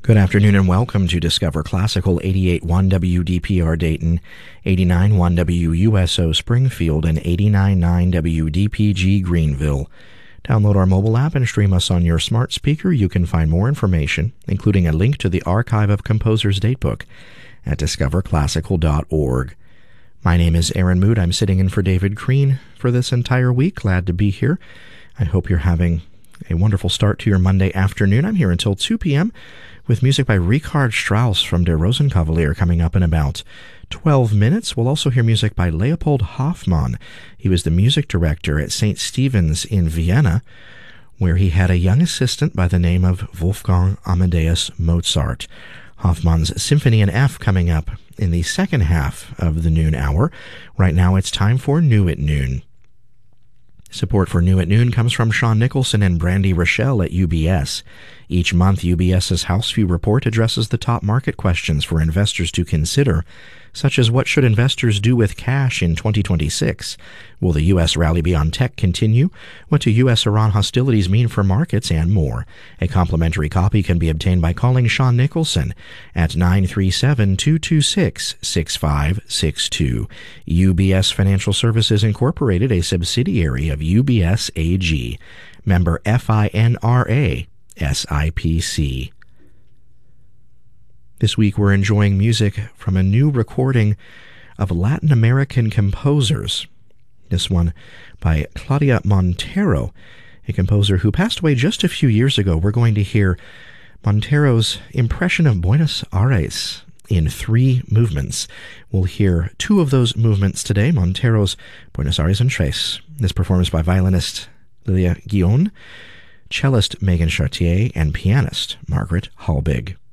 Good afternoon and welcome to Discover Classical 88.1 WDPR Dayton, 89.1 WUSO Springfield, and 89.9 WDPG Greenville. Download our mobile app and stream us on your smart speaker. You can find more information, including a link to the Archive of Composers Datebook, at discoverclassical.org. My name is Aaron Mood. I'm sitting in for David Crean for this entire week. Glad to be here. I hope you're having a wonderful start to your Monday afternoon. I'm here until 2 p.m. with music by Richard Strauss from Der Rosenkavalier coming up in about 12 minutes. We'll also hear music by Leopold Hoffmann. He was the music director at St. Stephen's in Vienna, where he had a young assistant by the name of Wolfgang Amadeus Mozart. Hoffmann's Symphony in F coming up in the second half of the noon hour. Right now it's time for New at Noon. Support for New at Noon comes from Sean Nicholson and Brandy Rochelle at UBS. Each month, UBS's Houseview Report addresses the top market questions for investors to consider, such as what should investors do with cash in 2026? Will the U.S. rally beyond tech continue? What do U.S.-Iran hostilities mean for markets? And more. A complimentary copy can be obtained by calling Sean Nicholson at 937-226-6562. UBS Financial Services Incorporated, a subsidiary of UBS AG. Member FINRA, SIPC. This week we're enjoying music from a new recording of Latin American composers. This one by Claudia Montero, a composer who passed away just a few years ago. We're going to hear Montero's impression of Buenos Aires in 3 movements. We'll hear 2 of those movements today, Montero's Buenos Aires en tres. This performance by violinist Lilia Guion, cellist Megan Chartier, and pianist Margaret Halbig.